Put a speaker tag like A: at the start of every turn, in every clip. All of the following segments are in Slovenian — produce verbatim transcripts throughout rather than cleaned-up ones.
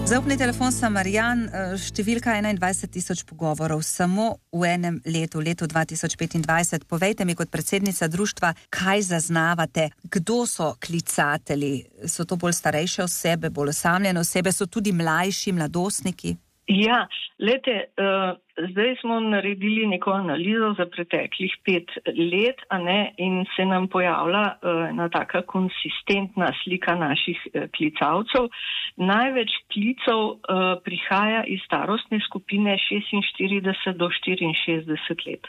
A: Zaupni telefon Samarjan, številka enaindvajset tisoč pogovorov samo v enem letu, letu dva tisoč petindvajset. Povejte mi kot predsednica društva, kaj zaznavate, kdo so klicatelji? So to bolj starejše osebe, bolj osamljene osebe, so tudi mlajši, mladostniki?
B: Ja, lete, uh, zdaj smo naredili neko analizo za preteklih pet let, a ne, in se nam pojavlja uh, ena taka konsistentna slika naših uh, klicalcev. Največ klicev uh, prihaja iz starostne skupine šestinštirideset do štiriinšestdeset let.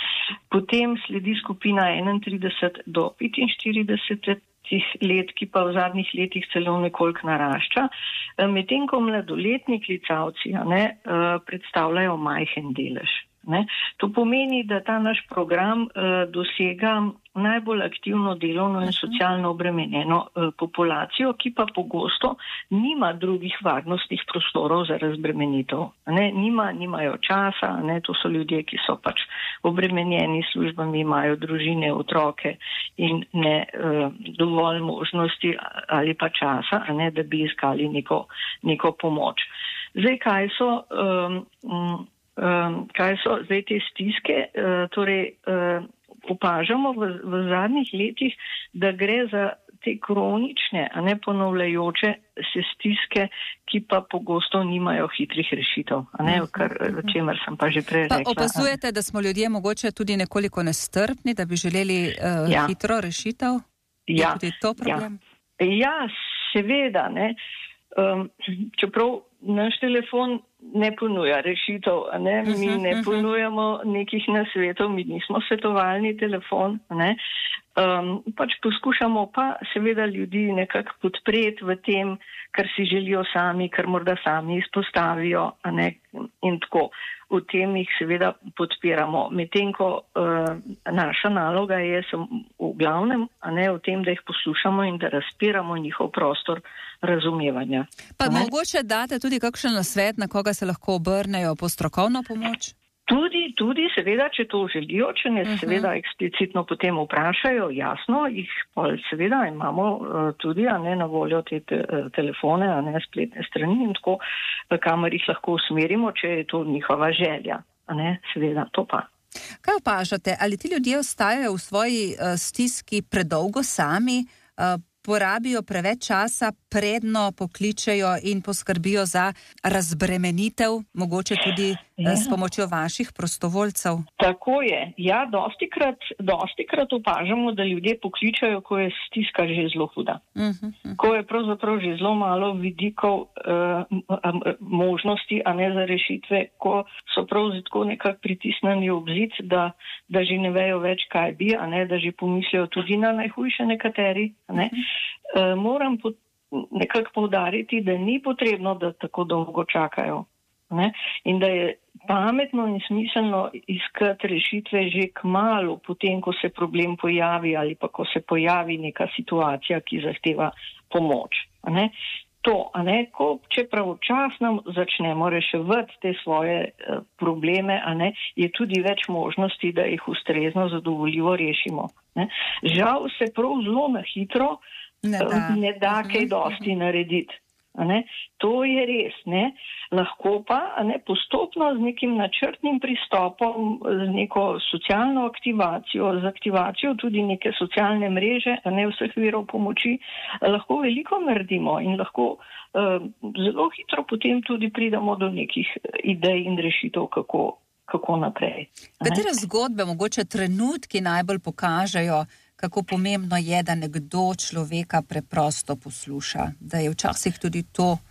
B: Potem sledi skupina enaintrideset do petinštirideset let, ki pa v zadnjih letih celo nekoliko narašča, medtem ko mladoletni klicalci ne, predstavljajo majhen delež. Ne. To pomeni, da ta naš program uh, dosega najbolj aktivno delovno in socialno obremenjeno uh, populacijo, ki pa pogosto nima drugih varnostnih prostorov za razbremenitev. Ne. Nima, nimajo časa, ne. To so ljudje, ki so pač obremenjeni službami, imajo družine, otroke in ne uh, dovolj možnosti ali pa časa, ne, da bi iskali neko, neko pomoč. Zdaj, kaj so... Um, um, Um, kaj so zdaj te stiske, uh, torej uh, opažamo v, v zadnjih letih, da gre za te kronične, a ne ponavljajoče se stiske, ki pa pogosto nimajo hitrih rešitev, a ne, kar, o čemer sem pa že prej rekla.
A: Pa opazujete, da smo ljudje mogoče tudi nekoliko nestrpni, da bi želeli uh, ja. hitro rešitev?
B: Ja.
A: Je tudi to problem?
B: Ja, ja seveda, ne. Um, čeprav naš telefon ne ponuja rešitev, ne? Mi ne ponujamo nekih nasvetov, mi nismo svetovalni telefon, ne? Um, pač poskušamo pa seveda ljudi nekako podpreti v tem, kar si želijo sami, kar morda sami izpostavijo, a ne, in tako. V tem jih seveda podpiramo. Medtem ko uh, naša naloga je v glavnem, a ne, v tem, da jih poslušamo in da razpiramo njihov prostor razumevanja.
A: Pa mogoče date tudi kakšen nasvet, na koga se lahko obrnejo po strokovno pomoč?
B: Tudi, tudi, seveda, če to želijo, če ne uh-huh. seveda eksplicitno potem vprašajo, jasno, jih seveda imamo uh, tudi, a ne, na voljo te te telefone, a ne, spletne strani in tako, kamor jih lahko usmerimo, če je to njihova želja, a ne, seveda, to pa.
A: Kaj opažate, ali ti ljudje ostajajo v svoji uh, stiski predolgo sami, uh, porabijo preveč časa, predno pokličejo in poskrbijo za razbremenitev, mogoče tudi ja. s pomočjo vaših prostovoljcev?
B: Tako je. Ja, dostikrat, dostikrat opažamo, da ljudje pokličajo, ko je stiska že zelo huda. Uh-huh. Ko je pravzaprav že zelo malo vidikov uh, možnosti, a ne za rešitve, ko so prav tako nekako pritisnjeni ob zid, da, da že ne vejo več, kaj bi, a ne, da že pomislijo tudi na najhujše nekateri, a ne. Uh-huh. Uh, moram pot, nekako poudariti, da ni potrebno, da tako dolgo čakajo. Ne? In da je pametno in smiselno iskati rešitve že kmalu, potem, ko se problem pojavi ali pa ko se pojavi neka situacija, ki zahteva pomoč. Ne? To, a ne, ko, če pravočasno začnemo reševati te svoje uh, probleme, a ne, je tudi več možnosti, da jih ustrezno, zadovoljivo rešimo. Ne? Žal se prav zelo na hitro ne da, ne da kaj dosti narediti. A ne? To je res, ne? Lahko pa, a ne, postopno z nekim načrtnim pristopom, z neko socialno aktivacijo, z aktivacijo tudi neke socialne mreže, a ne, vseh virov pomoči, lahko veliko naredimo in lahko uh, zelo hitro potem tudi pridemo do nekih idej in rešitev, kako, kako naprej.
A: Katere zgodbe, mogoče trenutki najbolj pokažejo, kako pomembno je, da nekdo človeka preprosto posluša, da je včasih tudi to